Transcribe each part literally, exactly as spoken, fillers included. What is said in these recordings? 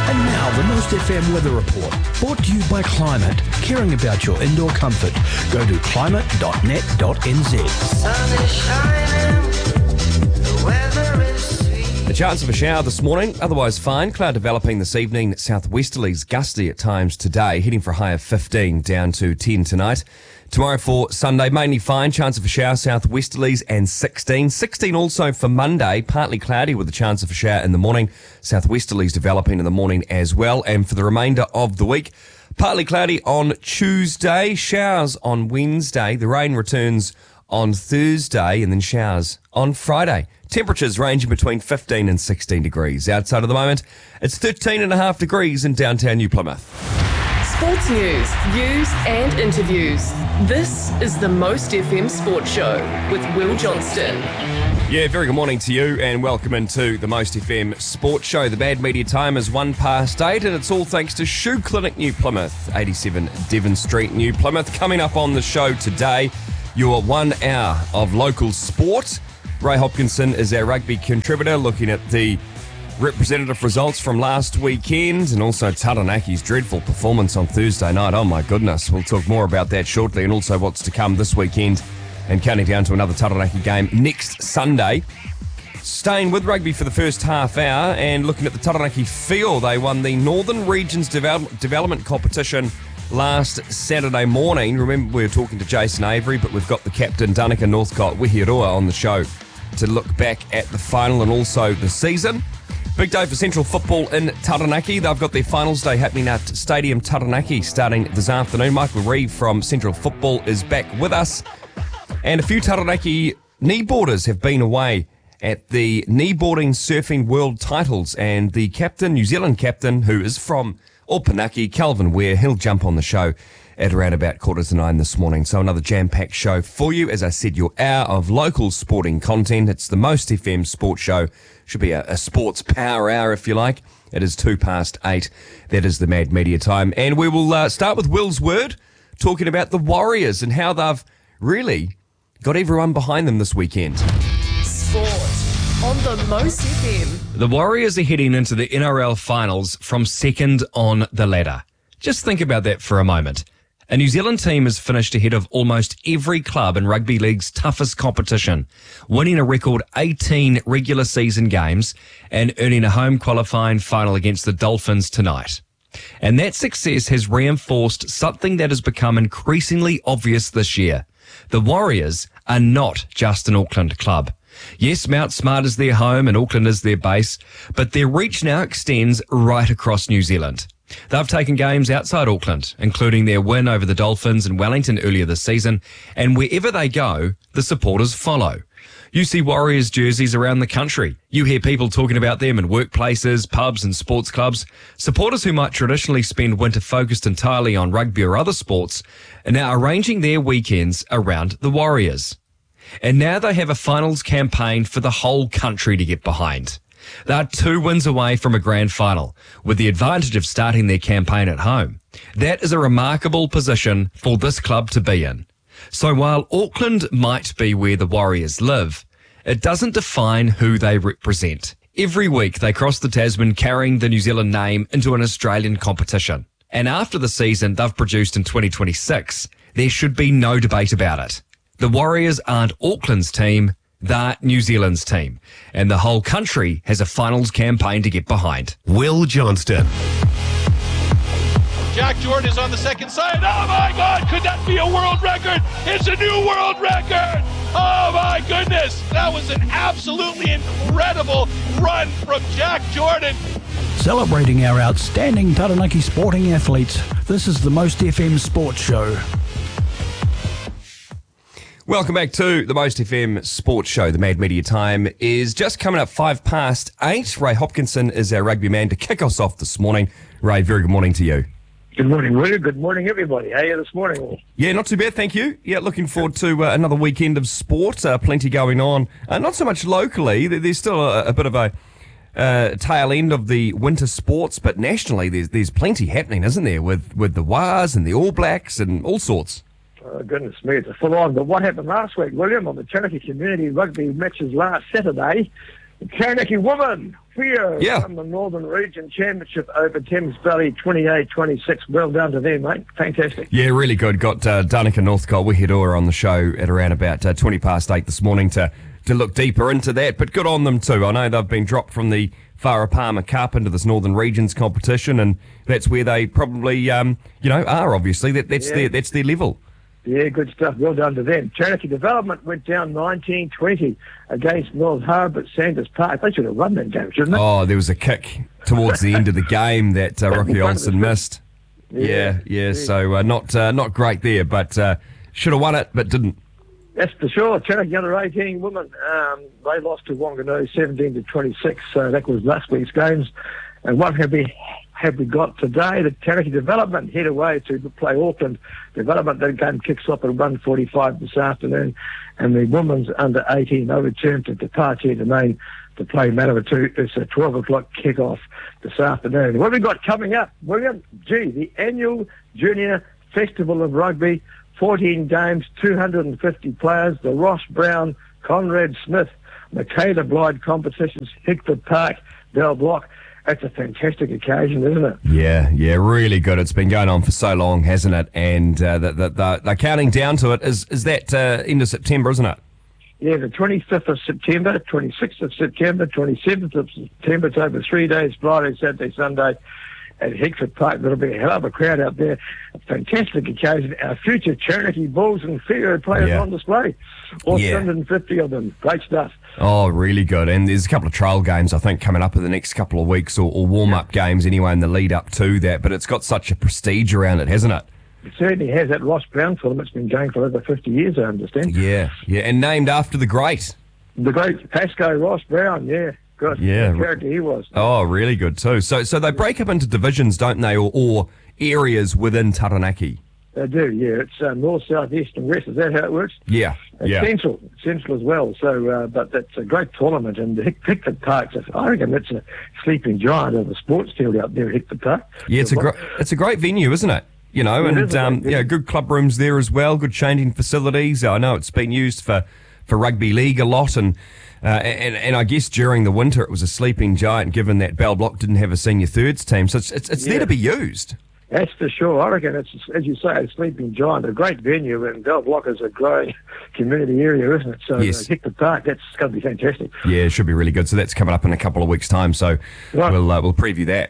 And now the Most F M Weather Report, brought to you by Climate, caring about your indoor comfort. Go to climate dot net dot n z. Sun is shining, the weather is sweet. A chance of a shower this morning, otherwise fine. Cloud developing this evening, southwesterlies gusty at times today, heading for a high of fifteen, down to ten tonight. Tomorrow for Sunday, mainly fine, chance of a shower, southwesterlies and sixteen. sixteen also for Monday, partly cloudy with a chance of a shower in the morning. Southwesterlies developing in the morning as well. And for the remainder of the week, partly cloudy on Tuesday, showers on Wednesday. The rain returns on Thursday and then showers on Friday. Temperatures ranging between fifteen and sixteen degrees. Outside at the moment, it's thirteen and a half degrees in downtown New Plymouth. Sports news, views and interviews. This is the Most F M Sports Show with Will Johnston. Yeah, very good morning to you and welcome into the Most F M Sports Show. The bad media time is one past eight and it's all thanks to Shoe Clinic New Plymouth, eighty-seven Devon Street, New Plymouth. Coming up on the show today, your one hour of local sport. Ray Hopkinson is our rugby contributor, looking at the representative results from last weekend and also Taranaki's dreadful performance on Thursday night. Oh my goodness, we'll talk more about that shortly, and also what's to come this weekend and counting down to another Taranaki game next Sunday. Staying with rugby for the first half hour and looking at the Taranaki Field, they won the Northern Regions Devel- Development Competition last Saturday morning. Remember, we were talking to Jason Avery, but we've got the captain, Danica Northcott Wihirua, on the show to look back at the final and also the season. Big day for Central Football in Taranaki. They've got their finals day happening at Stadium Taranaki starting this afternoon. Michael Reeve from Central Football is back with us. And a few Taranaki kneeboarders have been away at the kneeboarding surfing world titles. And the captain, New Zealand captain, who is from Opunake, Calvin Ware, he'll jump on the show at around about quarter to nine this morning. So another jam-packed show for you. As I said, your hour of local sporting content. It's the Most F M Sports Show. Should be a, a sports power hour, if you like. It is two past eight. That is the mad media time. And we will uh, start with Will's word, talking about the Warriors and how they've really got everyone behind them this weekend. Sport on the Most F M. The Warriors are heading into the N R L finals from second on the ladder. Just think about that for a moment. A New Zealand team has finished ahead of almost every club in Rugby League's toughest competition, winning a record eighteen regular season games and earning a home qualifying final against the Dolphins tonight. And that success has reinforced something that has become increasingly obvious this year. The Warriors are not just an Auckland club. Yes, Mount Smart is their home and Auckland is their base, but their reach now extends right across New Zealand. They've taken games outside Auckland, including their win over the Dolphins in Wellington earlier this season, and wherever they go, the supporters follow. You see Warriors jerseys around the country. You hear people talking about them in workplaces, pubs and sports clubs. Supporters who might traditionally spend winter focused entirely on rugby or other sports are now arranging their weekends around the Warriors. And now they have a finals campaign for the whole country to get behind. They are two wins away from a grand final, with the advantage of starting their campaign at home. That is a remarkable position for this club to be in. So while Auckland might be where the Warriors live, it doesn't define who they represent. Every week they cross the Tasman carrying the New Zealand name into an Australian competition. And after the season they've produced in twenty twenty-six, there should be no debate about it. The Warriors aren't Auckland's team, they're New Zealand's team, and the whole country has a finals campaign to get behind. Will Johnston. Jack Jordan is on the second side. Oh my God, could that be a world record? It's a new world record. Oh my goodness, that was an absolutely incredible run from Jack Jordan. Celebrating our outstanding Taranaki sporting athletes, this is the Most F M Sports Show. Welcome back to the Most F M Sports Show. The Mad Media time is just coming up five past eight. Ray Hopkinson is our rugby man to kick us off this morning. Ray, very good morning to you. Good morning, William. Good morning, everybody. How are you this morning? Yeah, not too bad, thank you. Yeah, looking forward to uh, another weekend of sport. Uh, plenty going on. Uh, not so much locally. There's still a, a bit of a uh, tail end of the winter sports, but nationally there's there's plenty happening, isn't there, with, with the Wars and the All Blacks and all sorts. Oh, goodness me, it's a full on. But what happened last week, William, on the Taranaki Community Rugby matches last Saturday, Taranaki women, Fio, Yeah. won the Northern Region Championship over Thames Valley, twenty-eight twenty-six. Well done to them, mate. Fantastic. Yeah, really good. Got uh, Danica Northcote Wihidora on the show at around about uh, twenty past eight this morning to, to look deeper into that. But good on them too. I know they've been dropped from the Farah Palmer Cup into this Northern Regions competition, and that's where they probably, um, you know, are obviously. That, that's, Yeah. their, that's their level. Yeah, good stuff. Well done to them. Taranaki Development went down nineteen twenty against North Harbour at Sanders Park. They should have won that game, shouldn't they? Oh, there was a kick towards the end of the game that uh, Rocky Olsen missed. Yeah, yeah. So uh, not uh, not great there, but uh, should have won it, but didn't. That's for sure. Taranaki under eighteen women, um, they lost to Wanganui seventeen to twenty-six. So that was last week's games. And what have we have we got today? The Taranaki Development head away to play Auckland Development. That game kicks off at one forty-five this afternoon. And the women's under eighteen, they return to Departure Domain to play Manawatu. It's a twelve o'clock kick-off this afternoon. What have we got coming up, William? Gee, the annual Junior Festival of Rugby, fourteen games, two hundred fifty players, the Ross Brown, Conrad Smith, Michaela Blyde competitions, Hickford Park, Bell Block. That's a fantastic occasion, isn't it? Yeah, yeah, really good. It's been going on for so long, hasn't it? And uh, the, the, the, they're counting down to it. Is is that uh, end of September, isn't it? Yeah, the twenty-fifth of September, twenty-sixth of September, twenty-seventh of September. It's over three days, Friday, Saturday, Sunday at Hickford Park. There'll be a hell of a crowd out there. A fantastic occasion. Our future Taranaki Bulls and Fio players Yeah. on display. All Yeah. two hundred fifty of them. Great stuff. Oh, really good. And there's a couple of trial games, I think, coming up in the next couple of weeks, or, or warm-up games anyway in the lead up to that. But it's got such a prestige around it, hasn't it? It certainly has. That Ross Brown film, it's been going for over fifty years, I understand. Yeah, yeah. And named after the great. The great Pasco Ross Brown, yeah. Good. Yeah. What a character he was. Oh, really good too. So so they break up into divisions, don't they, or, or areas within Taranaki? They do, yeah. It's uh, north, south, east, and west. Is that how it works? Yeah, It's yeah. central, central as well. So, uh, but that's a great tournament, and Hick- Hickford Park. I reckon that's a sleeping giant of a sports field out there at Hickford Park. Yeah, it's a great it's a great venue, isn't it? You know, It and is a great um, venue. yeah, good club rooms there as well, good changing facilities. I know it's been used for, for rugby league a lot, and uh, and and I guess during the winter it was a sleeping giant, given that Bell Block didn't have a senior thirds team, so it's it's, it's there Yeah. to be used. That's for sure. I reckon it's, as you say, a sleeping giant, a great venue, and Bell Block is a growing community area, isn't it? So, Yes. uh, Hickford Park, that's going to be fantastic. Yeah, it should be really good. So that's coming up in a couple of weeks' time. So Right. we'll uh, we'll preview that.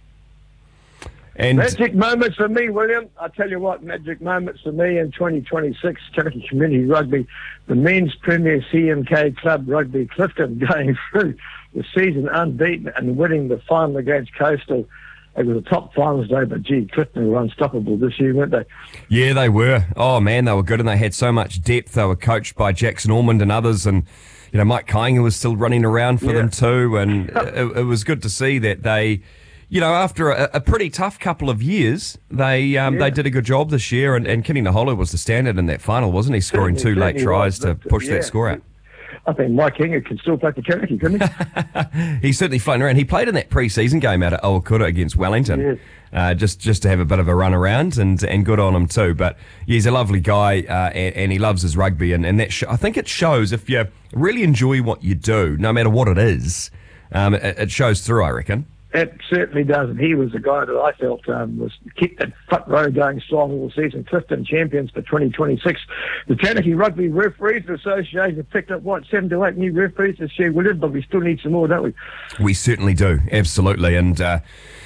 And Magic moments for me, William. I tell you what, magic moments for me in twenty twenty-six, Taranaki Community Rugby, the men's premier C M K Club Rugby Clifton going through the season unbeaten and winning the final against Coastal. It was a top finals day, but gee, Clifton were unstoppable this year, weren't they? yeah, they were. Oh man, they were good, and they had so much depth. They were coached by Jackson Ormond and others, and you know Mike Kainga was still running around for Yeah. them too. And it, it was good to see that they, you know, after a, a pretty tough couple of years, they um, Yeah. they did a good job this year. And, and Kenny Naholo was the standard in that final, wasn't he? Scoring two Certainly, late certainly tries was, to but, push yeah. that score out. I think Mike Kinga can still play for Taranaki, couldn't he? He's certainly floating around. He played in that pre-season game out at Owakura against Wellington, Yes. uh, just just to have a bit of a run around, and and good on him too. But yeah, he's a lovely guy, uh, and, and he loves his rugby, and and that sh- I think it shows if you really enjoy what you do, no matter what it is. Um, it, it shows through, I reckon. It certainly does, and he was the guy that I felt um, was kept that front row going strong all season. Clifton champions for twenty twenty-six. The Taranaki Rugby Referees Association have picked up, what, seven to eight new referees this year, William, but we still need some more, don't we? We certainly do, absolutely, and. Uh,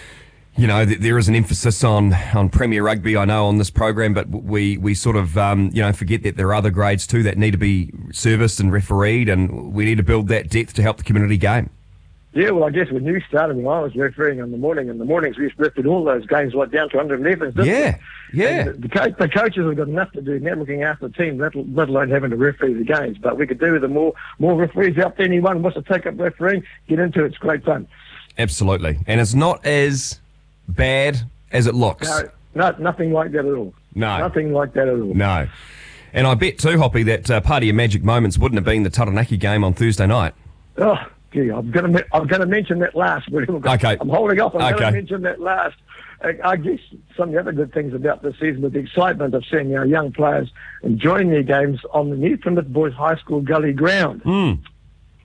You know, th- there is an emphasis on, on Premier Rugby, I know, on this program, but we, we sort of, um, you know, forget that there are other grades too that need to be serviced and refereed, and we need to build that depth to help the community game. Yeah, well, I guess when you started, when I was refereeing in the morning, in the mornings we used to referee all those games right down to under elevens, didn't Yeah, we? yeah. And the, co- the coaches have got enough to do now looking after the team, let, let alone having to referee the games. But we could do with the more, more referees out there. Anyone wants to take up refereeing, get into it. It's great fun. Absolutely. And it's not as bad as it looks. No, no, nothing like that at all. No. Nothing like that at all. No. And I bet too, Hoppy, that uh, part of your magic moments wouldn't have been the Taranaki game on Thursday night. Oh, gee, I'm going to I'm going to mention that last. William. Okay. I'm holding off. I'm going Okay. to mention that last. I, I guess some of the other good things about this season was the excitement of seeing our young players enjoying their games on the new Plymouth Boys High School gully ground. Mm.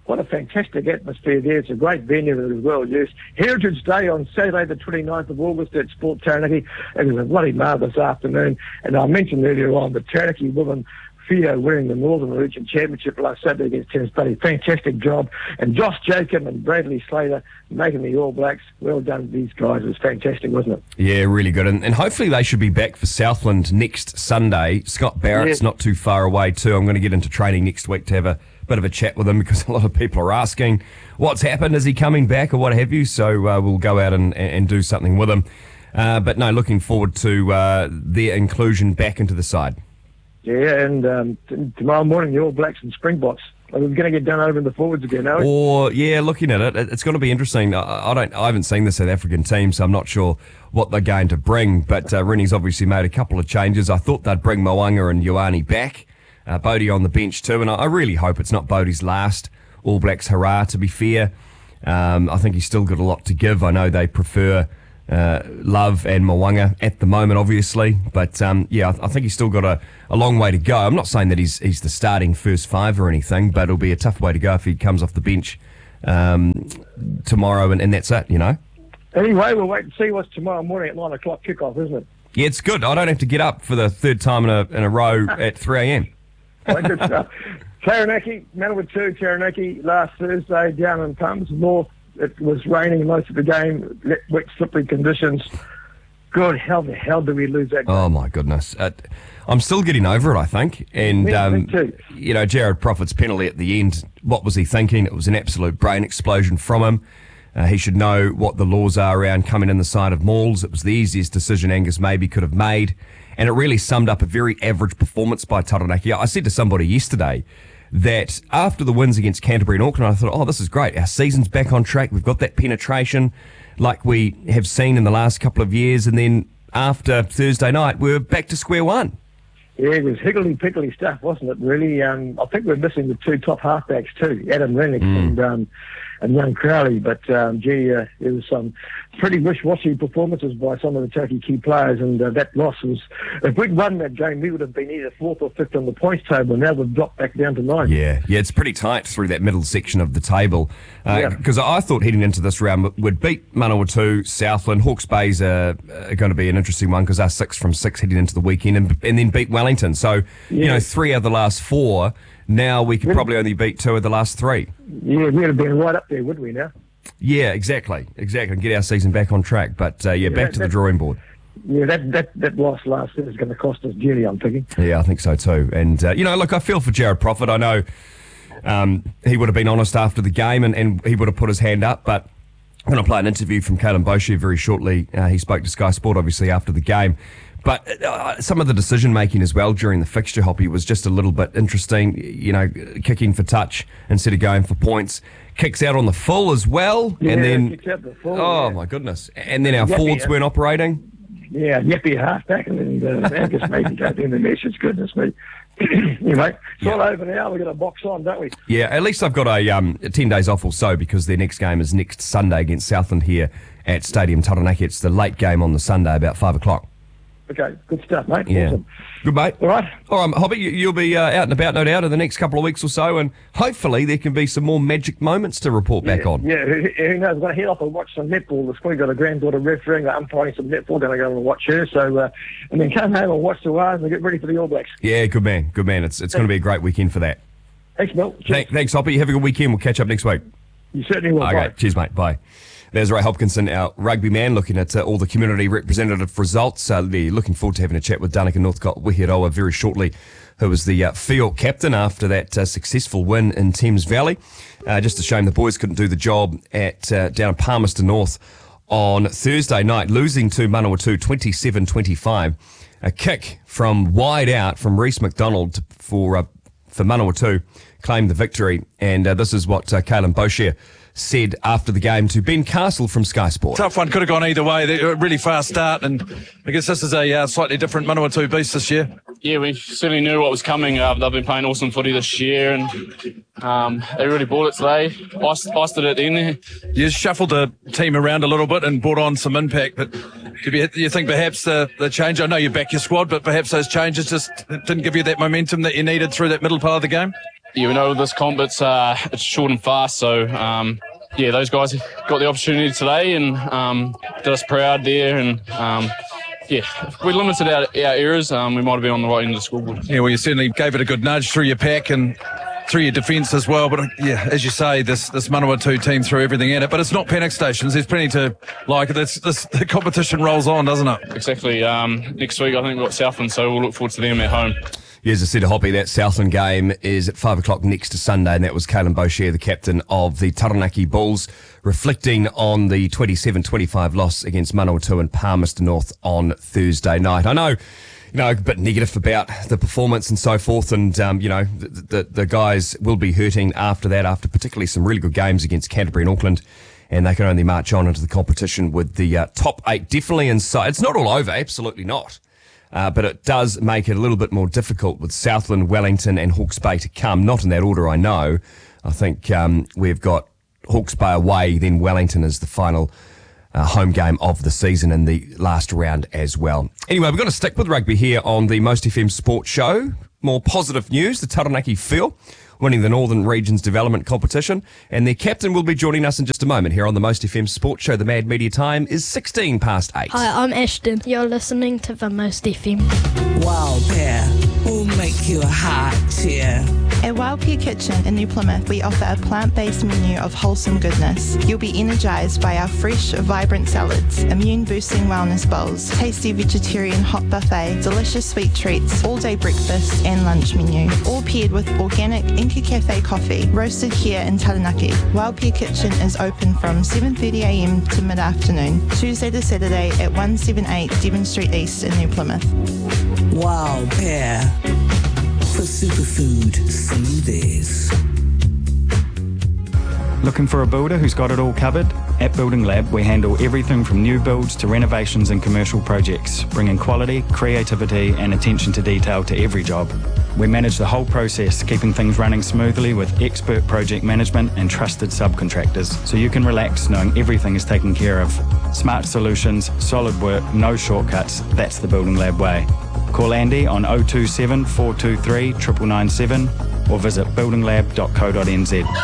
what a fantastic atmosphere there. It's a great venue that is well used. Heritage Day on Saturday the twenty-ninth of August at Sport Taranaki. It was a bloody marvellous afternoon. And I mentioned earlier on the Taranaki women Fio winning the Northern Region Championship last Saturday against Tennis Buddy. Fantastic job. And Josh Jacob and Bradley Slater making the All Blacks. Well done to these guys. It was fantastic, wasn't it? Yeah, really good. And, and hopefully they should be back for Southland next Sunday. Scott Barrett's Yeah. not too far away too. I'm going to get into training next week to have a bit of a chat with him because a lot of people are asking what's happened. Is he coming back or what have you? So uh, we'll go out and, and do something with him. Uh, but no, looking forward to uh, their inclusion back into the side. Yeah, and um, t- tomorrow morning the All Blacks and Springboks. Are we going to get done over in the forwards again, are we? Or yeah, looking at it, it's going to be interesting. I, I don't, I haven't seen the South African team, so I'm not sure what they're going to bring. But uh, Rennie's obviously made a couple of changes. I thought they'd bring Mo'unga and Ioane back, uh, Bodie on the bench too, and I, I really hope it's not Bodie's last All Blacks hurrah. To be fair, um, I think he's still got a lot to give. I know they prefer uh, Love and Mo'unga at the moment, obviously, but um, yeah, I, I think he's still got a, a long way to go. I'm not saying that he's he's the starting first five or anything, but it'll be a tough way to go if he comes off the bench um, tomorrow, and, and that's it, you know. Anyway, we'll wait and see what's tomorrow morning at nine o'clock kickoff, isn't it? Yeah, it's good. I don't have to get up for the third time in a in a row at three a.m. Well, good stuff. Taranaki, Manawatu, Taranaki, last Thursday down in Tums North. It was raining most of the game, wet, slippery conditions. Good, how the hell did we lose that game? Oh, my goodness. Uh, I'm still getting over it, I think. And, Me- me um, too. you know, Jared Prophet's penalty at the end, what was he thinking? It was an absolute brain explosion from him. Uh, he should know what the laws are around coming in the side of mauls. It was the easiest decision Angus maybe could have made. And it really summed up a very average performance by Taranaki. I said to somebody yesterday that after the wins against Canterbury and Auckland, I thought, oh, this is great. Our season's back on track. We've got that penetration like we have seen in the last couple of years. And then after Thursday night, we're back to square one. Yeah, it was higgledy-piggledy stuff, wasn't it, really? Um, I think we're missing the two top halfbacks too, Adam Rennick Mm. and um, and young Crowley. But, um, gee, uh, there was some pretty wish-washy performances by some of the Turkey key players, and uh, that loss was... If we'd won that game, we would have been either fourth or fifth on the points table. Now we've dropped back down to ninth. Yeah, yeah, it's pretty tight through that middle section of the table. Yeah. Because uh, I thought heading into this round we'd beat Manawatu, Southland, Hawke's Bay's are, are going to be an interesting one because they're six from six heading into the weekend, and, and then beat Wellington. So, you Yeah. know, three of the last four. Now we could Yeah. probably only beat two of the last three. Yeah, we'd have been right up there, would we, now? Yeah, exactly, exactly. And get our season back on track. But, uh, yeah, back that- to the that- drawing board. Yeah, that, that, that loss last year is going to cost us dearly, I'm thinking. Yeah, I think so too. And, uh, you know, look, I feel for Jared Prophet. I know um, he would have been honest after the game and, and he would have put his hand up, but I'm going to play an interview from Kalen Boshier very shortly. Uh, he spoke to Sky Sport, obviously, after the game. But uh, some of the decision-making as well during the fixture, Hoppy, was just a little bit interesting. You know, kicking for touch instead of going for points. Kicks out on the full as well. Yeah, and then, kicks out the full, oh, yeah. my goodness. And then our Yeah, forwards yeah. weren't operating. Yeah, Yeppy halfback, and then uh, Angus maybe got in the message. Goodness me. Anyway, it's all over now. We've got a box on, don't we? Yeah, at least I've got a um, ten days off or so because their next game is next Sunday against Southland here at Stadium Taranaki. It's the late game on the Sunday about five o'clock. Okay, good stuff, mate. Yeah. Awesome. Good, mate. All right. All right, Hobbit, you, you'll be uh, out and about, no doubt, in the next couple of weeks or so, and hopefully there can be some more magic moments to report back yeah, on. Yeah, who, who knows? I'm going to head off and watch some netball. The school got a granddaughter refereeing. I'm umpiring some netball. Going to go and watch her. So, uh, and then come home and watch the Wires and get ready for the All Blacks. Yeah, good man, good man. It's it's going to be a great weekend for that. Thanks, Mel. Cheers. Thank, thanks, Hoppy. Have a good weekend. We'll catch up next week. You certainly will. Okay, Bye. cheers, mate. Bye. There's Ray Hopkinson, our rugby man, looking at uh, all the community representative results. Uh, they're looking forward to having a chat with Danica Northcott Wehiroa very shortly, who was the uh, field captain after that uh, successful win in Thames Valley. Uh, just a shame the boys couldn't do the job at uh, down at Palmerston North on Thursday night, losing to Manawatu twenty-seven twenty-five. A kick from wide out from Reece McDonald for uh, for Manawatu claimed the victory, and uh, this is what uh, Kalen Boshier said after the game to Ben Castle from Sky Sport. Tough one, could have gone either way. They a really fast start, and I guess this is a uh, slightly different Manawatu beast this year. Yeah, we certainly knew what was coming. Uh, they've been playing awesome footy this year, and um, they really bought it today. Iced, iced it at the end there. You shuffled the team around a little bit and brought on some impact, but do you, do you think perhaps the, the change, I know you back your squad, but perhaps those changes just didn't give you that momentum that you needed through that middle part of the game? yeah, we know this comp, it's, uh, it's short and fast, so um, yeah, those guys got the opportunity today and um, did us proud there, and um, yeah, if we limited our, our errors, um, we might have been on the right end of the scoreboard. Yeah, well, you certainly gave it a good nudge through your pack and through your defence as well. But yeah, as you say, this this Manawatu team threw everything at it. But it's not panic stations. There's plenty to like. This, this the competition rolls on, doesn't it? Exactly. Um, next week, I think we've got Southland, so we'll look forward to them at home. Yeah, as I said, Hoppy, that Southland game is at five o'clock next to Sunday, and that was Caelan Boshier, the captain of the Taranaki Bulls, reflecting on the twenty-seven twenty-five loss against Manawatu and Palmerston North on Thursday night. I know, you know, a bit negative about the performance and so forth, and, um, you know, the, the, the guys will be hurting after that, after particularly some really good games against Canterbury and Auckland, and they can only march on into the competition with the uh, top eight definitely in sight. It's not all over, absolutely not. Uh, but it does make it a little bit more difficult with Southland, Wellington and Hawke's Bay to come. Not in that order, I know. I think um, we've got Hawke's Bay away, then Wellington is the final uh, home game of the season in the last round as well. Anyway, we're going to stick with rugby here on the Most F M Sports Show. More positive news, the Taranaki Phil winning the Northern Regions Development Competition, and their captain will be joining us in just a moment here on the Most F M Sports Show. The Mad Media time is sixteen past eight. Hi, I'm Ashton. You're listening to the Most F M. Wild Pear will make you a heart cheer. At Wild Pear Kitchen in New Plymouth, we offer a plant-based menu of wholesome goodness. You'll be energised by our fresh, vibrant salads, immune-boosting wellness bowls, tasty vegetarian hot buffet, delicious sweet treats, all-day breakfast and lunch menu, all paired with organic Inca Cafe coffee, roasted here in Taranaki. Wild Pear Kitchen is open from seven thirty a m to mid-afternoon, Tuesday to Saturday at one seventy-eight Devon Street East in New Plymouth. Wild Pear for superfood smoothies. Looking for a builder who's got it all covered? At Building Lab, we handle everything from new builds to renovations and commercial projects, bringing quality, creativity and attention to detail to every job. We manage the whole process, keeping things running smoothly with expert project management and trusted subcontractors, so you can relax knowing everything is taken care of. Smart solutions, solid work, no shortcuts. That's the Building Lab way. Call Andy on oh two seven, four two three, nine nine nine seven or visit building lab dot co dot n z.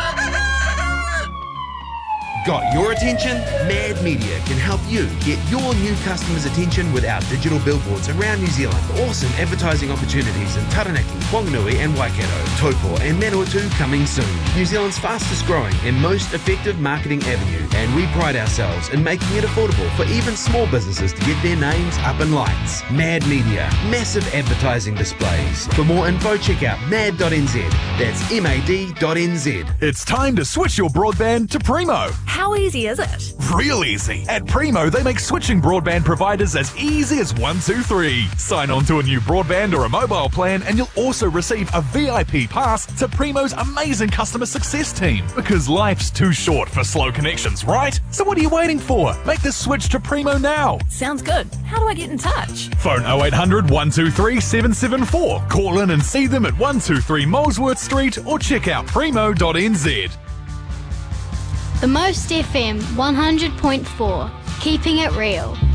Got your attention? Mad Media can help you get your new customers' attention with our digital billboards around New Zealand. Awesome advertising opportunities in Taranaki, Whanganui and Waikato, Taupo and Manawatu coming soon. New Zealand's fastest growing and most effective marketing avenue, and we pride ourselves in making it affordable for even small businesses to get their names up in lights. Mad Media, massive advertising displays. For more info, check out mad dot n z. That's M A D dot N Z. It's time to switch your broadband to Primo. How easy is it? Real easy. At Primo, they make switching broadband providers as easy as one, two, three. Sign on to a new broadband or a mobile plan and you'll also receive a V I P pass to Primo's amazing customer success team. Because life's too short for slow connections, right? So what are you waiting for? Make the switch to Primo now. Sounds good. How do I get in touch? Phone oh eight hundred, one two three, seven seven four. Call in and see them at one two three Molesworth Street or check out primo dot n z. The Most F M one hundred point four, keeping it real.